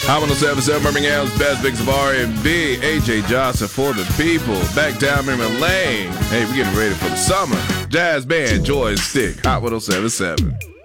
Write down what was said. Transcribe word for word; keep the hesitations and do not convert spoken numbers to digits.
Hot one oh seven point seven, Birmingham's best mix of R and B. A J Johnson for the people. Back down memory lane. Hey, we're getting ready for the summer. Jazz band, Joy and Stick. Hot one oh seven point seven.